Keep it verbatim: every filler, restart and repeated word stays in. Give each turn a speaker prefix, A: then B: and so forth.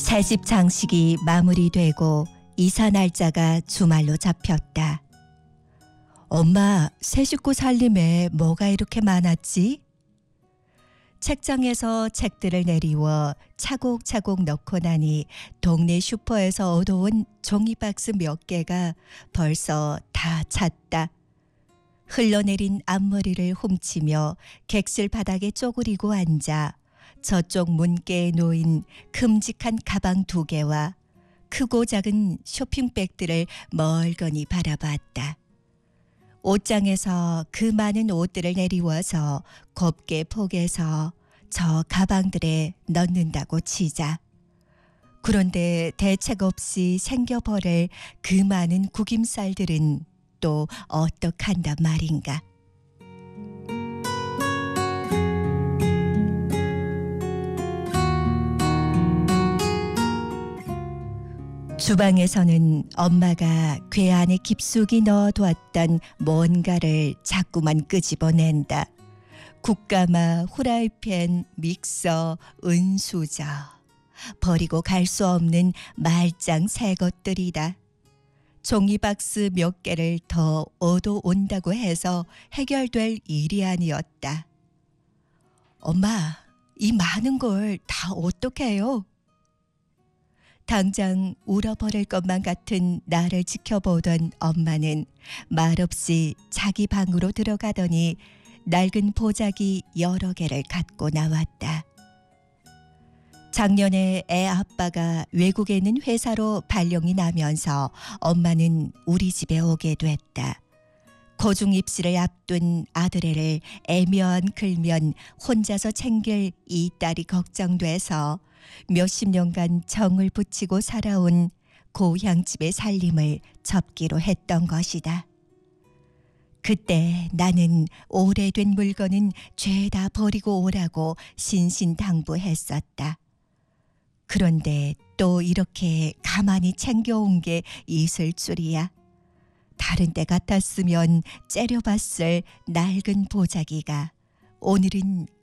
A: 새집 장식이 마무리되고 이사 날짜가 주말로 잡혔다. 엄마, 새 식구 살림에 뭐가 이렇게 많았지? 책장에서 책들을 내리워 차곡차곡 넣고 나니 동네 슈퍼에서 얻어온 종이박스 몇 개가 벌써 다 찼다. 흘러내린 앞머리를 훔치며 객실 바닥에 쪼그리고 앉아 저쪽 문께에 놓인 큼직한 가방 두 개와 크고 작은 쇼핑백들을 멀거니 바라봤다. 옷장에서 그 많은 옷들을 내리워서 곱게 포개서 저 가방들에 넣는다고 치자. 그런데 대책 없이 생겨버릴 그 많은 구김살들은 또 어떡한단 말인가. 주방에서는 엄마가 궤 안에 깊숙이 넣어두었던 뭔가를 자꾸만 끄집어낸다. 국가마, 후라이팬, 믹서, 은수저. 버리고 갈 수 없는 말짱 새 것들이다. 종이박스 몇 개를 더 얻어온다고 해서 해결될 일이 아니었다. 엄마, 이 많은 걸 다 어떡해요? 당장 울어버릴 것만 같은 나를 지켜보던 엄마는 말없이 자기 방으로 들어가더니 낡은 보자기 여러 개를 갖고 나왔다. 작년에 애 아빠가 외국에 있는 회사로 발령이 나면서 엄마는 우리 집에 오게 됐다. 고중 입시를 앞둔 아들애를 애면 글면 혼자서 챙길 이 딸이 걱정돼서 몇십 년간 정을 붙이고 살아온 고향집의 살림을 접기로 했던 것이다. 그때 나는 오래된 물건은 죄다 버리고 오라고 신신당부했었다. 그런데 또 이렇게 가만히 챙겨온 게 있을 줄이야. 다른 때 같았으면 째려봤을 낡은 보자기가 오늘은